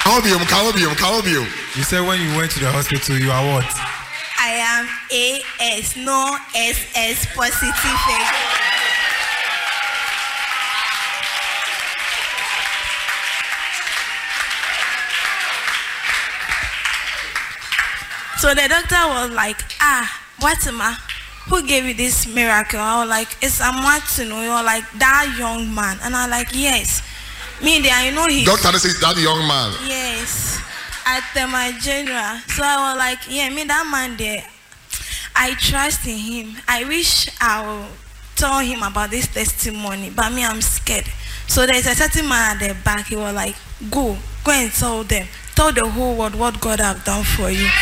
You said when you went to the hospital, you are what? I am AS, no SS positive. So the doctor was like, what's ma? Who gave you this miracle? I was like, it's Amatino. You're like that young man. And I'm like, yes. Me there, I know he. Doctor says that young man. Yes. At my general. So I was like, yeah, me that man there. I trust in him. I wish I would tell him about this testimony, but me, I'm scared. So there's a certain man at the back. He was like, go and tell them. Tell the whole world what God have done for you.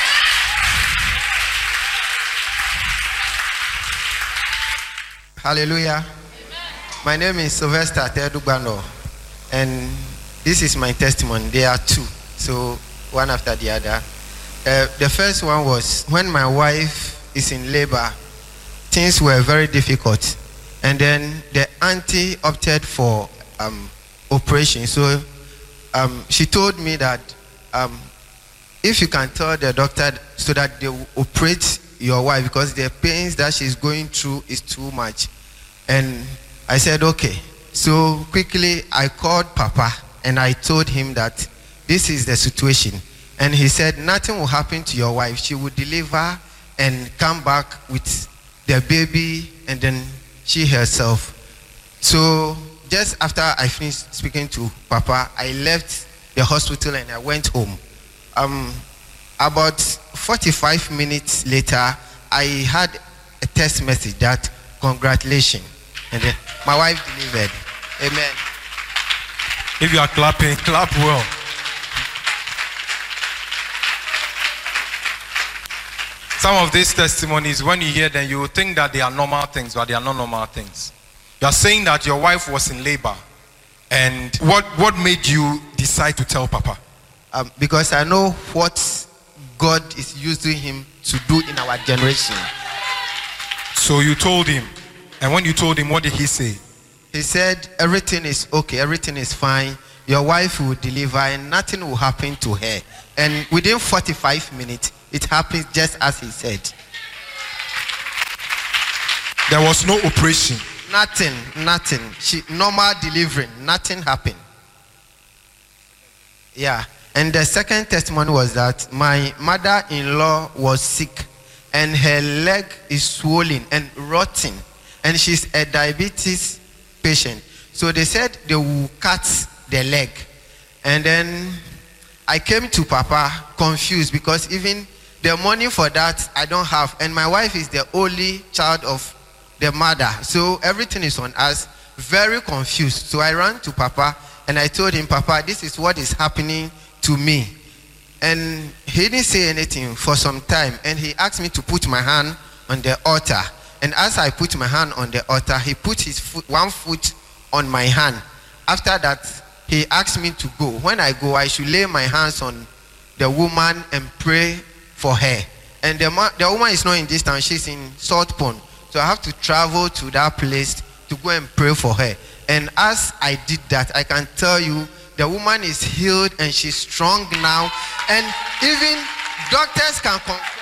Hallelujah. Amen. My name is Sylvester Tedubano, and this is my testimony. There are two, so one after the other. The first one was when my wife is in labor, things were very difficult, and then the auntie opted for operation. So she told me that if you can tell the doctor so that they will operate your wife because the pains that she's going through is too much. And I said, okay. So quickly I called Papa and I told him that this is the situation. And he said, nothing will happen to your wife. She will deliver and come back with the baby and then she herself. So just after I finished speaking to Papa, I left the hospital and I went home. About 45 minutes later, I had a text message that congratulations, and then my wife delivered. Amen. If you are clapping, clap well. Some of these testimonies, when you hear them, you will think that they are normal things, but they are not normal things. You are saying that your wife was in labor, and what made you decide to tell Papa? Because I know what God is using him to do in our generation. So you told him, and when you told him, what did he say? He said, everything is okay, everything is fine. Your wife will deliver and nothing will happen to her. And within 45 minutes, it happened just as he said. There was no operation? Nothing. Normal delivery, nothing happened. Yeah. And the second testimony was that my mother-in-law was sick and her leg is swollen and rotting, and she's a diabetes patient. So they said they will cut the leg. And then I came to Papa confused because even the money for that I don't have, and my wife is the only child of the mother. So everything is on us, very confused. So I ran to Papa and I told him, Papa, this is what is happening to me. And he didn't say anything for some time, and he asked me to put my hand on the altar. And as I put my hand on the altar, he put his one foot on my hand. After that, he asked me to go. When I go, I should lay my hands on the woman and pray for her. And the woman is not in this town, she's in Salt Pond. So I have to travel to that place to go and pray for her. And as I did that, I can tell you, the woman is healed and she's strong now. And even doctors can confirm